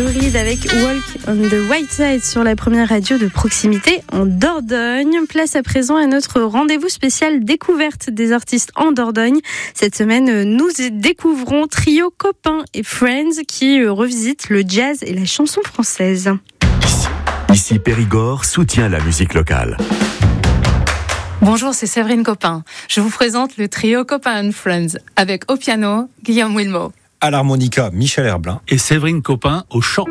Lou Reed avec Walk on the White Side sur la première radio de proximité en Dordogne. Place à présent à notre rendez-vous spécial découverte des artistes en Dordogne. Cette semaine, nous découvrons Trio Copain et Friends qui revisitent le jazz et la chanson française. Ici Périgord soutient la musique locale. Bonjour, c'est Séverine Copain. Je vous présente le trio Copain and Friends avec au piano Guillaume Wilmot. À l'harmonica, Michel Herblin. Et Séverine Copain au chant.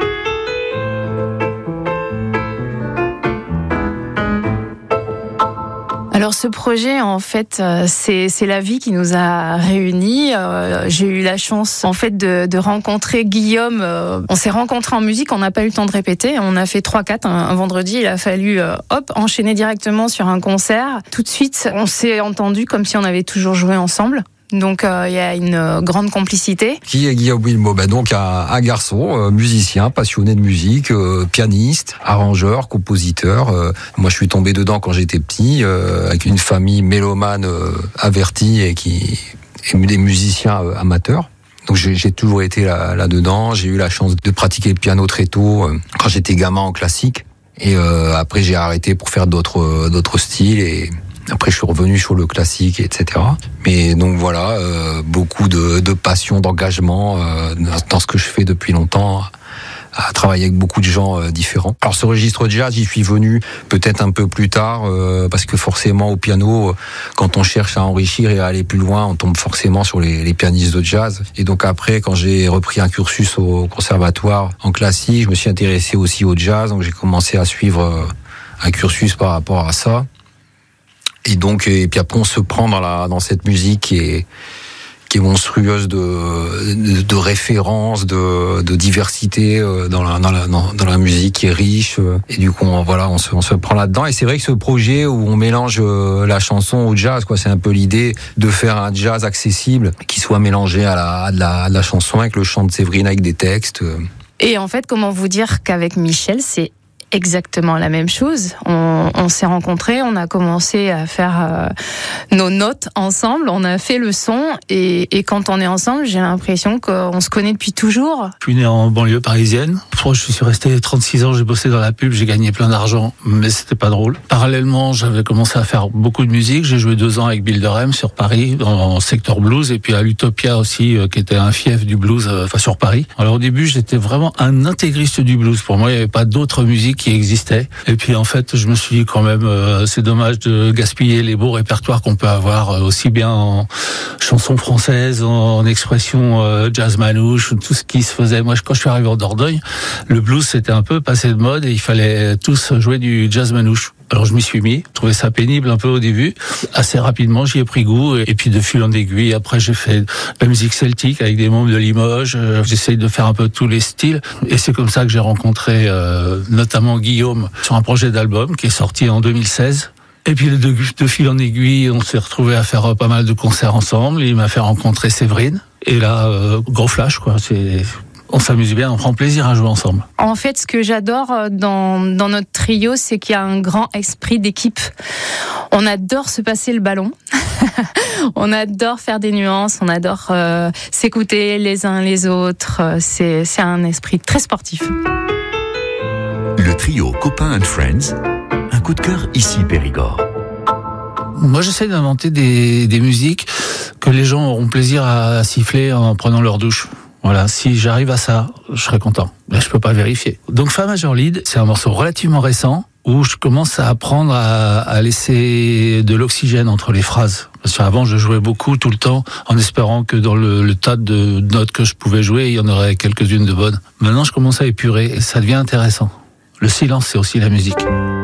Alors ce projet, en fait, c'est la vie qui nous a réunis. J'ai eu la chance, en fait, de rencontrer Guillaume. On s'est rencontrés en musique, on n'a pas eu le temps de répéter. On a fait 3-4 un vendredi. Il a fallu, enchaîner directement sur un concert. Tout de suite, on s'est entendus comme si on avait toujours joué ensemble. Donc il y a une grande complicité. Qui est Guillaume Wilmot? Donc un garçon, musicien, passionné de musique, pianiste, arrangeur, compositeur. Moi je suis tombé dedans quand j'étais petit, avec une famille mélomane avertie et qui est des musiciens amateurs. Donc j'ai toujours été là-dedans. J'ai eu la chance de pratiquer le piano très tôt, quand j'étais gamin en classique. Et après j'ai arrêté pour faire d'autres styles et après, je suis revenu sur le classique, etc. Mais donc voilà, beaucoup de passion, d'engagement dans ce que je fais depuis longtemps, à travailler avec beaucoup de gens différents. Alors ce registre jazz, j'y suis venu peut-être un peu plus tard, parce que forcément au piano, quand on cherche à enrichir et à aller plus loin, on tombe forcément sur les pianistes de jazz. Et donc après, quand j'ai repris un cursus au conservatoire en classique, je me suis intéressé aussi au jazz, donc j'ai commencé à suivre un cursus par rapport à ça. Et puis après on se prend dans cette musique qui est monstrueuse de références, de diversité dans la musique qui est riche. Et du coup on se prend là-dedans. Et c'est vrai que ce projet où on mélange la chanson au jazz, c'est un peu l'idée de faire un jazz accessible qui soit mélangé à la chanson avec le chant de Séverine avec des textes. Et en fait, comment vous dire qu'avec Michel, c'est exactement la même chose. On s'est rencontrés, on a commencé à faire nos notes ensemble, on a fait le son et quand on est ensemble, j'ai l'impression qu'on se connaît depuis toujours. Je suis né en banlieue parisienne. Je suis resté 36 ans, j'ai bossé dans la pub, j'ai gagné plein d'argent, mais c'était pas drôle. Parallèlement, j'avais commencé à faire beaucoup de musique. J'ai joué 2 ans avec Bill Durham sur Paris, dans le secteur blues, et puis à l'Utopia aussi, qui était un fief du blues, sur Paris. Alors au début, j'étais vraiment un intégriste du blues. Pour moi, il n'y avait pas d'autre musique qui existait. Et puis en fait, je me suis dit quand même, c'est dommage de gaspiller les beaux répertoires qu'on peut avoir, aussi bien en chansons françaises, en expression jazz manouche, tout ce qui se faisait. Moi, quand je suis arrivé en Dordogne, le blues c'était un peu passé de mode et il fallait tous jouer du jazz manouche. Alors je m'y suis mis, je trouvais ça pénible un peu au début. Assez rapidement, j'y ai pris goût et puis de fil en aiguille, après j'ai fait de la musique celtique avec des membres de Limoges. J'essaye de faire un peu tous les styles et c'est comme ça que j'ai rencontré notamment Guillaume sur un projet d'album qui est sorti en 2016. Et puis de fil en aiguille, on s'est retrouvés à faire pas mal de concerts ensemble. Il m'a fait rencontrer Séverine et là, gros flash quoi. On s'amuse bien, on prend plaisir à jouer ensemble. En fait, ce que j'adore dans notre trio, c'est qu'il y a un grand esprit d'équipe. On adore se passer le ballon. On adore faire des nuances, on adore s'écouter les uns les autres. C'est un esprit très sportif. Le trio Copain and Friends, un coup de cœur ici Périgord. Moi, j'essaie d'inventer des musiques que les gens auront plaisir à siffler en prenant leur douche. Voilà, si j'arrive à ça, je serai content. Mais je peux pas vérifier. Donc, Fa major lead, c'est un morceau relativement récent où je commence à apprendre à laisser de l'oxygène entre les phrases. Parce qu'avant, je jouais beaucoup, tout le temps, en espérant que dans le tas de notes que je pouvais jouer, il y en aurait quelques-unes de bonnes. Maintenant, je commence à épurer et ça devient intéressant. Le silence, c'est aussi la musique.